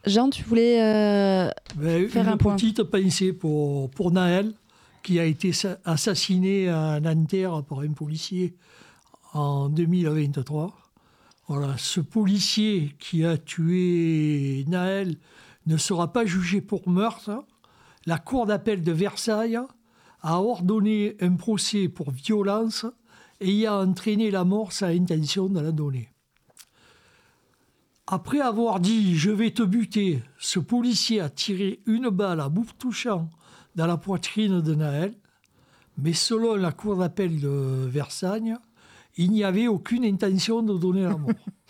Jean, tu voulais faire un point. Une petite pensée pour Naël, qui a été assassiné à Nanterre par un policier en 2023. Voilà, ce policier qui a tué Naël ne sera pas jugé pour meurtre. La cour d'appel de Versailles a ordonné un procès pour violence ayant entraîné la mort sans intention de la donner. Après avoir dit « je vais te buter », ce policier a tiré une balle à bout touchant dans la poitrine de Naël. Mais selon la cour d'appel de Versailles, il n'y avait aucune intention de donner la mort.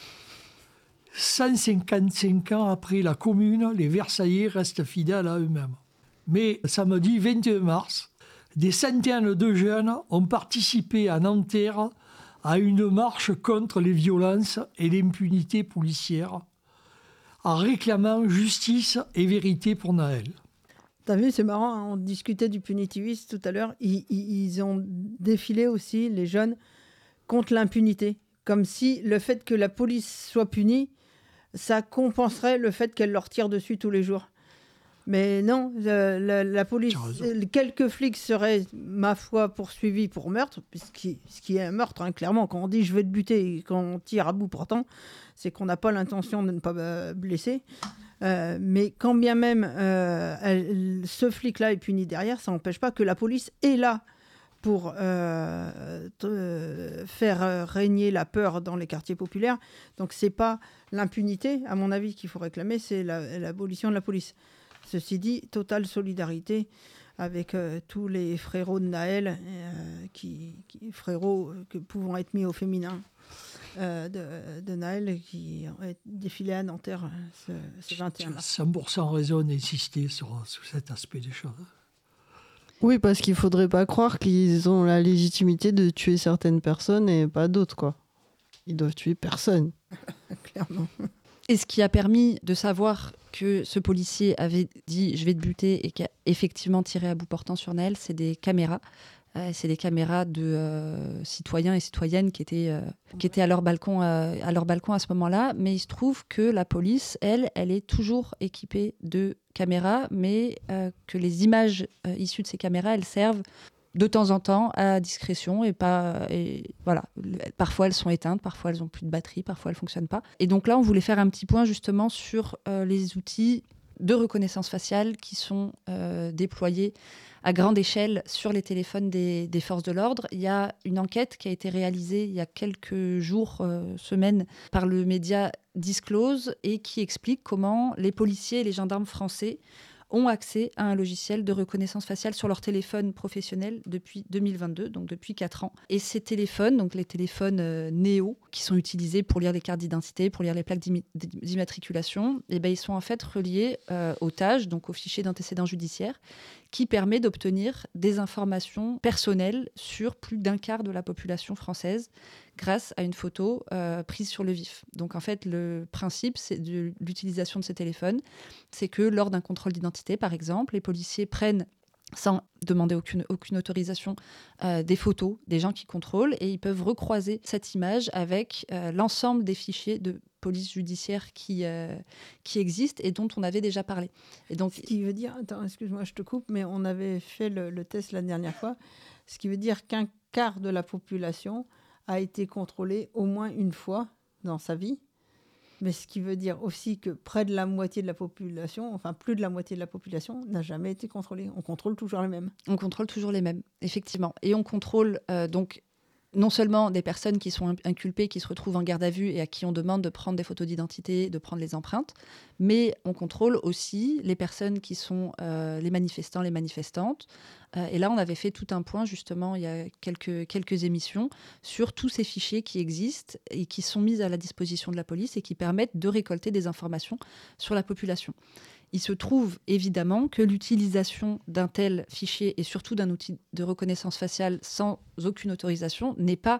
155 ans après la Commune, les Versaillais restent fidèles à eux-mêmes. Mais samedi 21 mars, des centaines de jeunes ont participé à Nanterre à une marche contre les violences et l'impunité policière, en réclamant justice et vérité pour Naël. T'as vu, c'est marrant, hein, on discutait du punitivisme tout à l'heure. Ils ont défilé aussi, les jeunes, contre l'impunité. Comme si le fait que la police soit punie, ça compenserait le fait qu'elle leur tire dessus tous les jours. Mais non, la police, quelques flics seraient, ma foi, poursuivis pour meurtre, ce qui est un meurtre, hein, clairement. Quand on dit « je vais te buter » et quand on tire à bout portant, c'est qu'on n'a pas l'intention de ne pas blesser. Mais quand bien même ce flic-là est puni derrière, ça n'empêche pas que la police est là pour faire régner la peur dans les quartiers populaires. Donc c'est pas l'impunité, à mon avis, qu'il faut réclamer, c'est l'abolition de la police. Ceci dit, totale solidarité avec tous les frérots de Naël, frérots pouvant être mis au féminin de Naël, qui ont défilé à Nanterre ce 21 mars. 100% raison d'insister sur cet aspect des choses. Oui, parce qu'il ne faudrait pas croire qu'ils ont la légitimité de tuer certaines personnes et pas d'autres, quoi. Ils doivent tuer personne. Clairement. Et ce qui a permis de savoir que ce policier avait dit « je vais te buter » et qui a effectivement tiré à bout portant sur Naël, c'est des caméras. C'est des caméras de citoyens et citoyennes qui étaient à leur balcon à ce moment-là. Mais il se trouve que la police, elle est toujours équipée de caméras, mais que les images issues de ces caméras, elles servent de temps en temps à discrétion et voilà. Parfois elles sont éteintes, parfois elles ont plus de batterie, parfois elles fonctionnent pas. Et donc là, on voulait faire un petit point justement sur les outils de reconnaissance faciale qui sont déployés à grande échelle sur les téléphones des forces de l'ordre. Il y a une enquête qui a été réalisée il y a quelques jours, semaines, par le média Disclose et qui explique comment les policiers et les gendarmes français ont accès à un logiciel de reconnaissance faciale sur leur téléphone professionnel depuis 2022, donc depuis 4 ans. Et ces téléphones, donc les téléphones Néo, qui sont utilisés pour lire les cartes d'identité, pour lire les plaques d'immatriculation, et ben, ils sont en fait reliés au TAJ, donc au fichier d'antécédents judiciaires, qui permet d'obtenir des informations personnelles sur plus d'un quart de la population française grâce à une photo prise sur le vif. Donc en fait, le principe de l'utilisation de ces téléphones, c'est que lors d'un contrôle d'identité, par exemple, les policiers prennent, sans demander aucune autorisation, des photos des gens qui contrôlent et ils peuvent recroiser cette image avec l'ensemble des fichiers de police judiciaire qui existent et dont on avait déjà parlé. Et donc, ce qui veut dire, attends, excuse-moi, je te coupe, mais on avait fait le test la dernière fois, ce qui veut dire qu'un quart de la population a été contrôlé au moins une fois dans sa vie, mais ce qui veut dire aussi que près de la moitié de la population, enfin plus de la moitié de la population, n'a jamais été contrôlée. On contrôle toujours les mêmes. On contrôle toujours les mêmes, effectivement. Et on contrôle donc non seulement des personnes qui sont inculpées, qui se retrouvent en garde à vue et à qui on demande de prendre des photos d'identité, de prendre les empreintes, mais on contrôle aussi les personnes qui sont les manifestants, les manifestantes. Et là, on avait fait tout un point, justement, il y a quelques émissions, sur tous ces fichiers qui existent et qui sont mis à la disposition de la police et qui permettent de récolter des informations sur la population. Il se trouve évidemment que l'utilisation d'un tel fichier et surtout d'un outil de reconnaissance faciale sans aucune autorisation n'est pas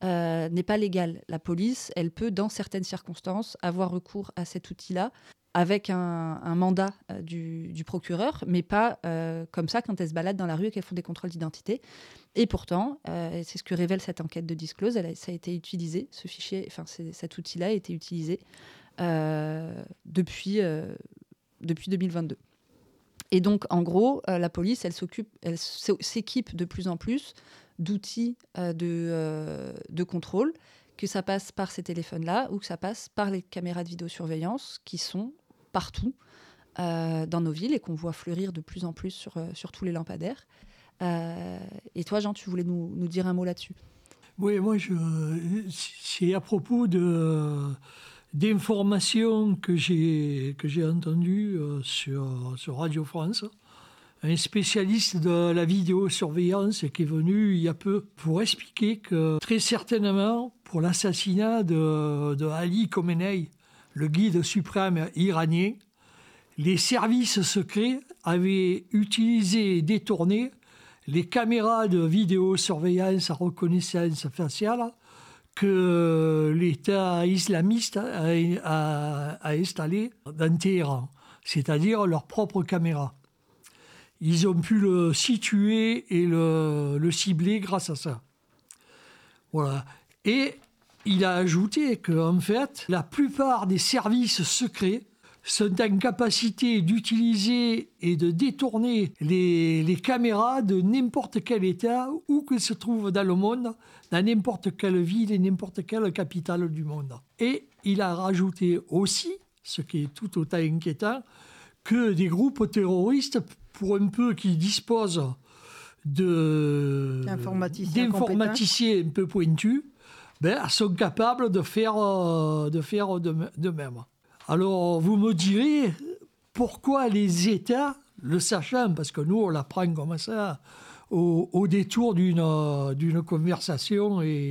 légale. La police, elle peut, dans certaines circonstances, avoir recours à cet outil-là avec un mandat du procureur, mais pas comme ça quand elles se baladent dans la rue et qu'elles font des contrôles d'identité. Et pourtant, c'est ce que révèle cette enquête de Disclose, ça a été utilisé, cet outil-là a été utilisé depuis depuis 2022. Et donc, en gros, la police, elle s'équipe de plus en plus d'outils de contrôle, que ça passe par ces téléphones-là ou que ça passe par les caméras de vidéosurveillance qui sont partout dans nos villes et qu'on voit fleurir de plus en plus sur tous les lampadaires. Et toi, Jean, tu voulais nous dire un mot là-dessus? Oui, moi, c'est à propos d'informations que j'ai entendues sur Radio France. Un spécialiste de la vidéosurveillance qui est venu il y a peu pour expliquer que très certainement, pour l'assassinat de Ali Khamenei, le guide suprême iranien, les services secrets avaient utilisé et détourné les caméras de vidéosurveillance à reconnaissance faciale que l'État islamiste a installées dans Téhéran, c'est-à-dire leurs propres caméras. Ils ont pu le situer et le cibler grâce à ça. Voilà. Et il a ajouté qu'en fait, la plupart des services secrets sont en capacité d'utiliser et de détourner les caméras de n'importe quel État, où qu'elles se trouvent dans le monde, dans n'importe quelle ville et n'importe quelle capitale du monde. Et il a rajouté aussi, ce qui est tout autant inquiétant, que des groupes terroristes, pour un peu qui disposent d'informaticiens un peu pointus, sont capables de faire de même. Alors, vous me direz, pourquoi les États, le sachant, parce que nous, on l'apprend comme ça, au détour d'une conversation et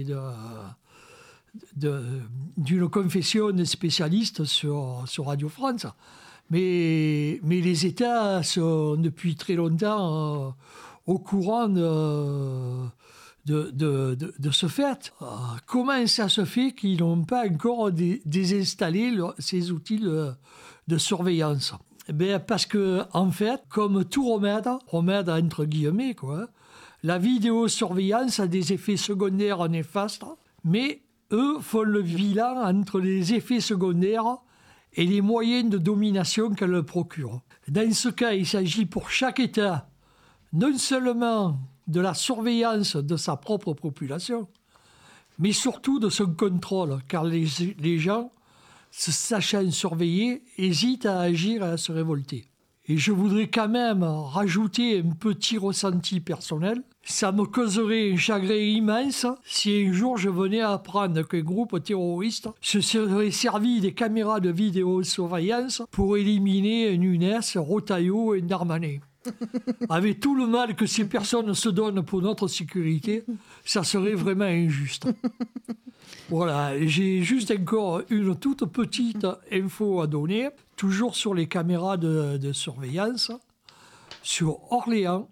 d'une confession de spécialistes sur Radio France, mais les États sont depuis très longtemps au courant de ce fait. Comment ça se fait qu'ils n'ont pas encore désinstallé ces outils de surveillance? Parce que, en fait, comme tout remède entre guillemets, la vidéosurveillance a des effets secondaires néfastes, mais eux font le bilan entre les effets secondaires et les moyens de domination qu'elle procure. Dans ce cas, il s'agit pour chaque État non seulement de la surveillance de sa propre population, mais surtout de son contrôle, car les gens, se sachant surveillés, hésitent à agir et à se révolter. Et je voudrais quand même rajouter un petit ressenti personnel. Ça me causerait un chagrin immense si un jour je venais à apprendre qu'un groupe terroriste se serait servi des caméras de vidéosurveillance pour éliminer Nunes, Retailleau et Darmanin. Avec tout le mal que ces personnes se donnent pour notre sécurité, ça serait vraiment injuste. Voilà, j'ai juste encore une toute petite info à donner, toujours sur les caméras de surveillance. Sur Orléans,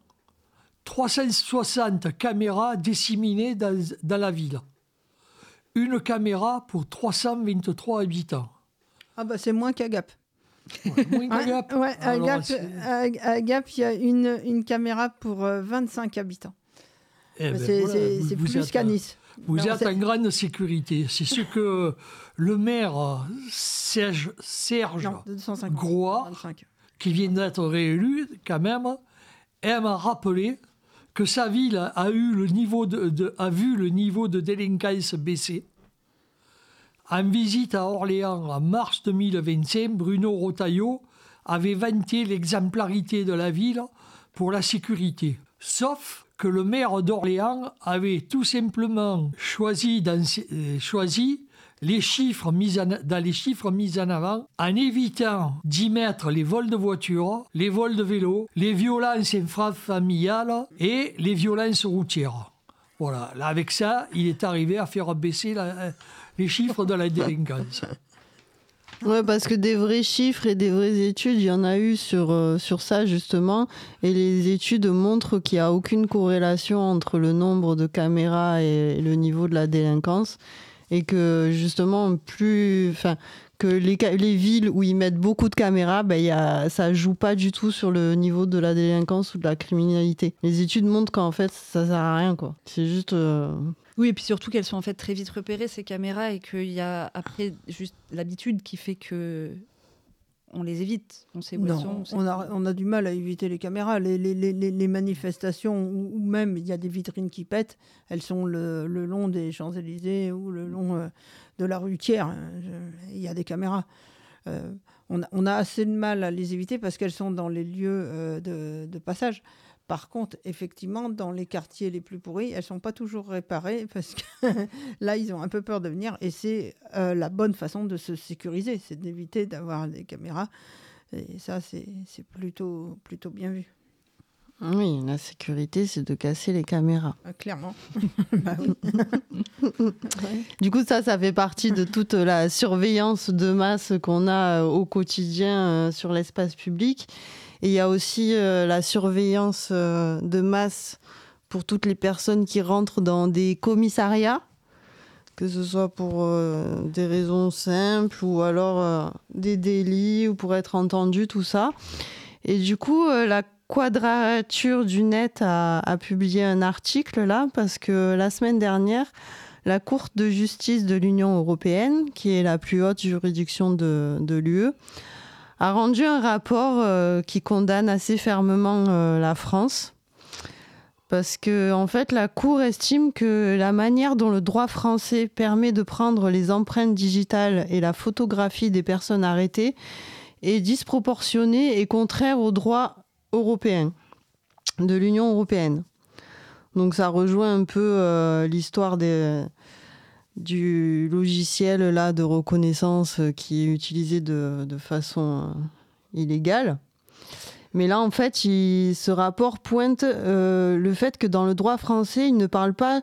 360 caméras disséminées dans la ville. Une caméra pour 323 habitants. Ah c'est moins qu'à Gap. Ouais, moins qu'à Gap. Ouais, à Gap, il y a une caméra pour 25 habitants. C'est plus qu'à Nice. Vous êtes en grande sécurité. C'est ce que le maire Serge Groix, qui vient d'être réélu, quand même, aime rappeler que sa ville a vu le niveau de délinquance baisser. En visite à Orléans en mars 2025, Bruno Retailleau avait vanté l'exemplarité de la ville pour la sécurité. Sauf que le maire d'Orléans avait tout simplement choisi les chiffres mis en avant en évitant d'y mettre les vols de voitures, les vols de vélos, les violences intrafamiliales et les violences routières. Voilà, là avec ça, il est arrivé à faire baisser les chiffres de la délinquance. Ouais, parce que des vrais chiffres et des vraies études, il y en a eu sur ça justement, et les études montrent qu'il n'y a aucune corrélation entre le nombre de caméras et le niveau de la délinquance, et que justement que les villes où ils mettent beaucoup de caméras, ça joue pas du tout sur le niveau de la délinquance ou de la criminalité. Les études montrent qu'en fait ça sert à rien, quoi. C'est juste Oui, et puis surtout qu'elles sont en fait très vite repérées, ces caméras, et qu'il y a après juste l'habitude qui fait que on les évite. On sait où elles sont. Non, on a du mal à éviter les caméras. Les manifestations où même il y a des vitrines qui pètent, elles sont le long des Champs-Élysées ou le long de la rue Thiers. Il y a des caméras. On a assez de mal à les éviter parce qu'elles sont dans les lieux de passage. Par contre, effectivement, dans les quartiers les plus pourris, elles ne sont pas toujours réparées parce que là, ils ont un peu peur de venir. Et c'est la bonne façon de se sécuriser, c'est d'éviter d'avoir des caméras. Et ça, c'est plutôt bien vu. Oui, la sécurité, c'est de casser les caméras. Clairement. Bah oui. Du coup, ça fait partie de toute la surveillance de masse qu'on a au quotidien sur l'espace public. Et il y a aussi la surveillance de masse pour toutes les personnes qui rentrent dans des commissariats, que ce soit pour des raisons simples ou alors des délits ou pour être entendu, tout ça. Et du coup, la Quadrature du Net a publié un article là, parce que la semaine dernière, la Cour de justice de l'Union européenne, qui est la plus haute juridiction de l'UE, a rendu un rapport qui condamne assez fermement la France. Parce que, en fait, la Cour estime que la manière dont le droit français permet de prendre les empreintes digitales et la photographie des personnes arrêtées est disproportionnée et contraire au droit européen, de l'Union européenne. Donc ça rejoint un peu l'histoire du logiciel là, de reconnaissance qui est utilisé de façon illégale. Mais là, en fait, ce rapport pointe le fait que dans le droit français, il ne parle pas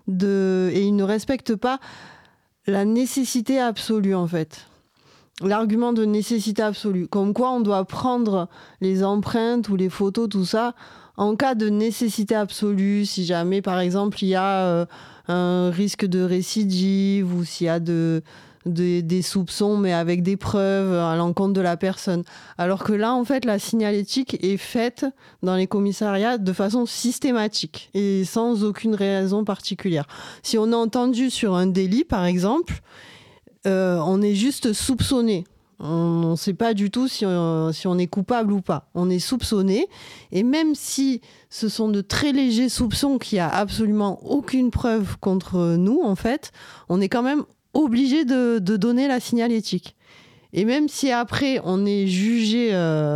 et il ne respecte pas la nécessité absolue, en fait. L'argument de nécessité absolue. Comme quoi, on doit prendre les empreintes ou les photos, tout ça, en cas de nécessité absolue, si jamais, par exemple, il y a un risque de récidive ou s'il y a des soupçons, mais avec des preuves à l'encontre de la personne. Alors que là, en fait, la signalétique est faite dans les commissariats de façon systématique et sans aucune raison particulière. Si on est entendu sur un délit, par exemple, on est juste soupçonné. On ne sait pas du tout si on est coupable ou pas. On est soupçonné. Et même si ce sont de très légers soupçons qu'il n'y a absolument aucune preuve contre nous, en fait, on est quand même obligé de donner la signalétique. Et même si après, on est jugé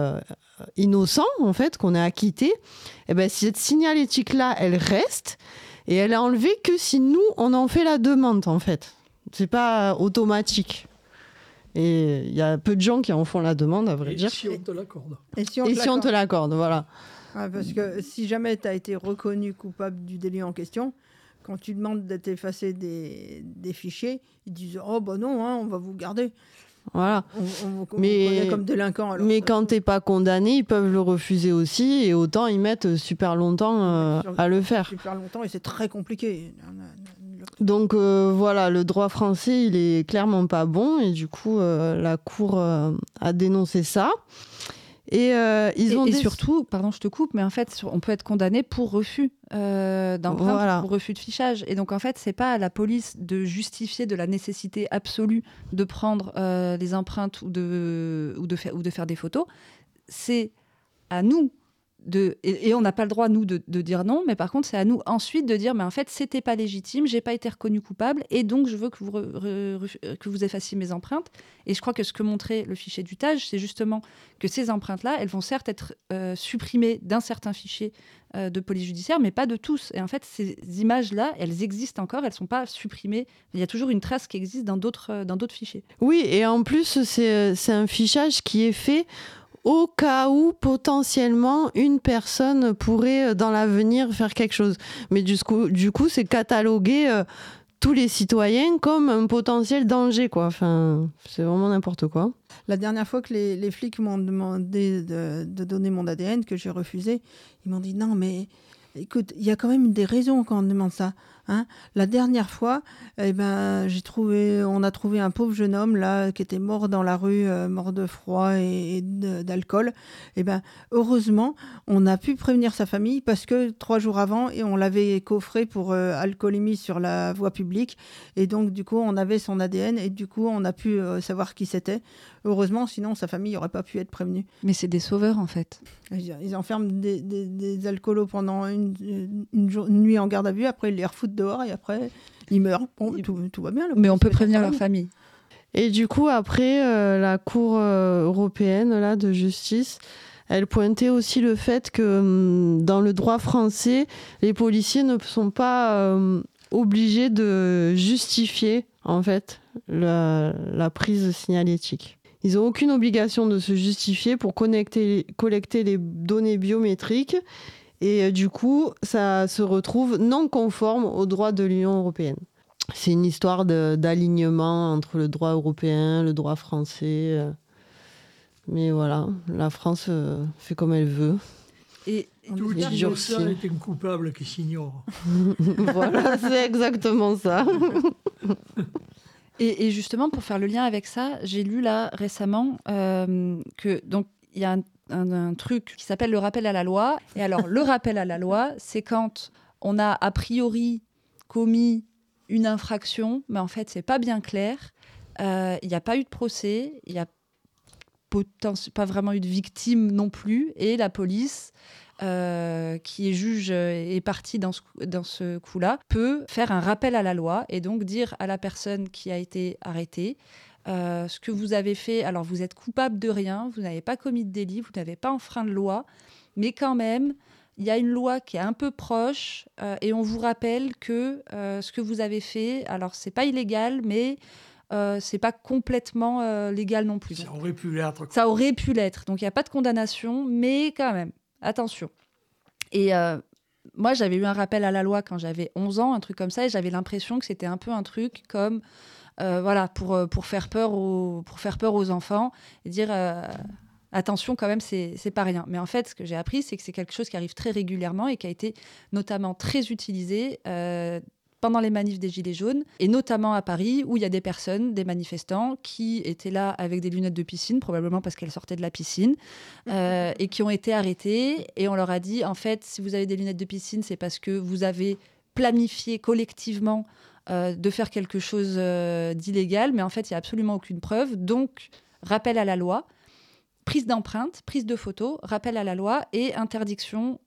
innocent, en fait, qu'on est acquitté, eh ben, cette signalétique-là, elle reste et elle est enlevée que si nous, on en fait la demande, en fait. C'est pas automatique. Et il y a peu de gens qui en font la demande, à vrai dire. Et si on te l'accorde. Et si on te l'accorde, voilà. Ouais, parce que si jamais tu as été reconnu coupable du délit en question, quand tu demandes d'être effacé des fichiers, ils disent « Oh, bah non, hein, on va vous garder. » Voilà. On vous connaît comme délinquant. Alors, mais quand t'es pas condamné, ils peuvent le refuser aussi, et autant ils mettent super longtemps à le faire. Super longtemps, et c'est très compliqué. Donc voilà, le droit français, il est clairement pas bon, et du coup, la Cour a dénoncé ça. Et surtout, pardon, je te coupe, mais en fait, on peut être condamné pour refus d'empreinte, voilà. pour refus de fichage. Et donc, en fait, c'est pas à la police de justifier de la nécessité absolue de prendre les empreintes ou de faire des photos. C'est à nous et on n'a pas le droit, nous, de dire non, mais par contre, c'est à nous ensuite de dire, mais en fait, c'était pas légitime, j'ai pas été reconnu coupable, et donc je veux que vous effaciez mes empreintes. Et je crois que ce que montrait le fichier du TAJ, c'est justement que ces empreintes-là, elles vont certes être supprimées d'un certain fichier de police judiciaire, mais pas de tous. Et en fait, ces images-là, elles existent encore, elles sont pas supprimées. Il y a toujours une trace qui existe dans d'autres fichiers. Oui, et en plus, c'est un fichage qui est fait au cas où potentiellement une personne pourrait dans l'avenir faire quelque chose. Mais du coup, c'est cataloguer tous les citoyens comme un potentiel danger, quoi. Enfin, c'est vraiment n'importe quoi. La dernière fois que les flics m'ont demandé de donner mon ADN, que j'ai refusé, ils m'ont dit non, mais écoute, il y a quand même des raisons quand on demande ça. La dernière fois, on a trouvé un pauvre jeune homme là qui était mort dans la rue, mort de froid et d'alcool. Heureusement, on a pu prévenir sa famille parce que 3 jours avant, et on l'avait coffré pour alcoolémie sur la voie publique. Et donc, du coup, on avait son ADN et du coup, on a pu savoir qui c'était. Heureusement, sinon, sa famille n'aurait pas pu être prévenue. Mais c'est des sauveurs, en fait. Ils enferment des alcoolos pendant une nuit en garde à vue, après ils les refoutent dehors et après ils meurent. Bon, tout va bien. Mais on peut prévenir leur famille. Et du coup, après, la Cour européenne là, de justice, elle pointait aussi le fait que dans le droit français, les policiers ne sont pas obligés de justifier en fait la prise de signalétique. Ils n'ont aucune obligation de se justifier pour collecter les données biométriques et du coup, ça se retrouve non conforme au droit de l'Union européenne. C'est une histoire d'alignement entre le droit européen, le droit français. Mais voilà, la France fait comme elle veut. Et tout ça est un coupable qui s'ignore. Voilà, c'est exactement ça. Et justement, pour faire le lien avec ça, j'ai lu là récemment que donc il y a un truc qui s'appelle le rappel à la loi. Et alors, le rappel à la loi, c'est quand on a a priori commis une infraction, mais en fait, c'est pas bien clair. Il n'y a pas eu de procès, il n'y a pas vraiment eu de victime non plus, et la police, qui est juge et partie dans ce coup-là, peut faire un rappel à la loi et donc dire à la personne qui a été arrêtée ce que vous avez fait. Alors, vous êtes coupable de rien, vous n'avez pas commis de délit, vous n'avez pas enfreint de loi, mais quand même, il y a une loi qui est un peu proche et on vous rappelle que ce que vous avez fait, alors c'est pas illégal, mais c'est pas complètement légal non plus. Ça aurait pu l'être. Ça aurait pu l'être. Donc il n'y a pas de condamnation, mais quand même, attention. Et moi, j'avais eu un rappel à la loi quand j'avais 11 ans, un truc comme ça, et j'avais l'impression que c'était un peu un truc comme, voilà, pour faire peur aux enfants et dire attention quand même, c'est pas rien. Mais en fait, ce que j'ai appris, c'est que c'est quelque chose qui arrive très régulièrement et qui a été notamment très utilisé pendant les manifs des Gilets jaunes, et notamment à Paris, où il y a des personnes, des manifestants, qui étaient là avec des lunettes de piscine, probablement parce qu'elles sortaient de la piscine, et qui ont été arrêtés. Et on leur a dit, en fait, si vous avez des lunettes de piscine, c'est parce que vous avez planifié collectivement de faire quelque chose d'illégal, mais en fait, il n'y a absolument aucune preuve. Donc, rappel à la loi, prise d'empreintes, prise de photos, rappel à la loi et interdiction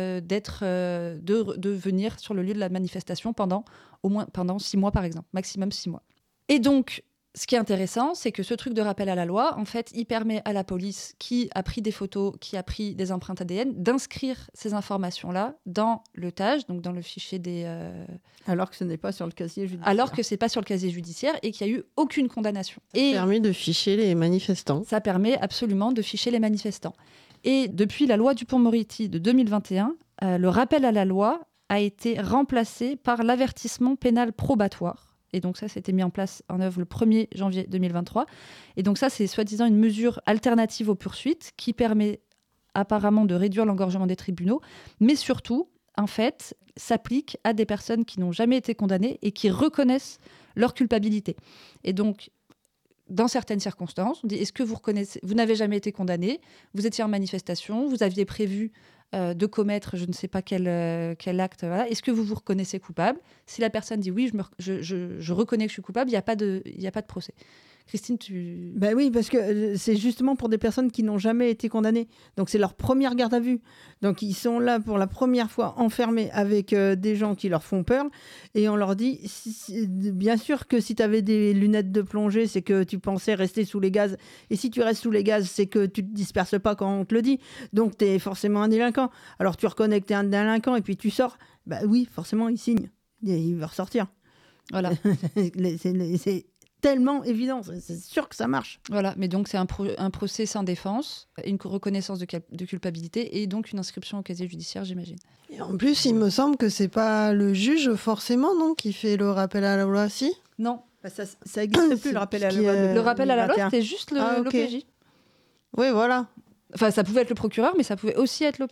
de venir sur le lieu de la manifestation pendant 6 mois, par exemple, maximum 6 mois. Et donc, ce qui est intéressant, c'est que ce truc de rappel à la loi, en fait, il permet à la police qui a pris des photos, qui a pris des empreintes ADN, d'inscrire ces informations-là dans le TAJ, donc dans le fichier des... Alors que ce n'est pas sur le casier judiciaire. Alors que ce n'est pas sur le casier judiciaire et qu'il n'y a eu aucune condamnation. Ça permet de ficher les manifestants. Ça permet absolument de ficher les manifestants. Et depuis la loi Dupond-Moretti de 2021, le rappel à la loi a été remplacé par l'avertissement pénal probatoire. Et donc ça, c'était mis en œuvre le 1er janvier 2023. Et donc ça, c'est soi-disant une mesure alternative aux poursuites qui permet apparemment de réduire l'engorgement des tribunaux, mais surtout, en fait, s'applique à des personnes qui n'ont jamais été condamnées et qui reconnaissent leur culpabilité. Et donc, dans certaines circonstances, on dit, est-ce que vous n'avez jamais été condamné, vous étiez en manifestation, vous aviez prévu de commettre je ne sais pas quel acte, voilà. Est-ce que vous vous reconnaissez coupable ? Si la personne dit oui, je reconnais que je suis coupable, il n'y a pas de procès. Christine, tu... Ben oui, parce que c'est justement pour des personnes qui n'ont jamais été condamnées. Donc c'est leur première garde à vue. Donc ils sont là pour la première fois enfermés avec des gens qui leur font peur. Et on leur dit, bien sûr que si tu avais des lunettes de plongée, c'est que tu pensais rester sous les gaz. Et si tu restes sous les gaz, c'est que tu ne te disperses pas quand on te le dit. Donc tu es forcément un délinquant. Alors tu reconnais que tu es un délinquant et puis tu sors. Ben oui, forcément, il signe. Il va ressortir. Voilà. c'est tellement évident, c'est sûr que ça marche. Voilà, mais donc c'est un procès sans défense, une reconnaissance de culpabilité et donc une inscription au casier judiciaire, j'imagine. Et en plus, il me semble que c'est pas le juge forcément, non, qui fait le rappel à la loi, si ? Non. Bah ça n'existe plus, le rappel à la loi. Le rappel à la loi, c'était juste l'OPJ. Oui, voilà. Enfin, ça pouvait être le procureur, mais ça pouvait aussi être l'OPJ.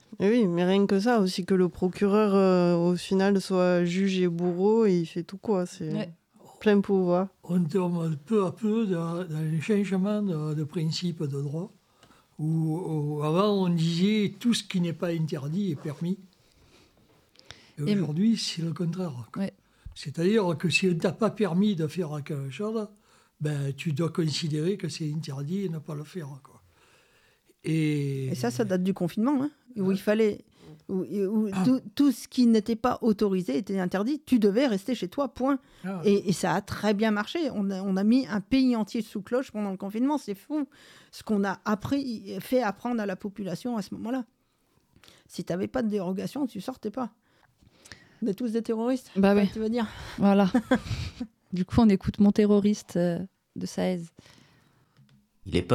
Et oui, mais rien que ça, aussi que le procureur, au final, soit juge et bourreau, et il fait tout quoi. C'est plein pouvoir. On tombe peu à peu dans un changement de principe de droit, où avant on disait tout ce qui n'est pas interdit est permis. Et aujourd'hui, c'est le contraire. Ouais. C'est-à-dire que si on ne t'a pas permis de faire quelque chose, ben, tu dois considérer que c'est interdit et ne pas le faire. Quoi. Et ça date du confinement, hein, où il fallait... Où tout ce qui n'était pas autorisé était interdit. Tu devais rester chez toi, point. Et ça a très bien marché. On a mis un pays entier sous cloche pendant le confinement. C'est fou ce qu'on a fait apprendre à la population à ce moment-là. Si tu n'avais pas de dérogation, tu sortais pas. On est tous des terroristes, bah oui. Tu veux dire. Voilà. Du coup, on écoute Mon terroriste de Saez. Il est pas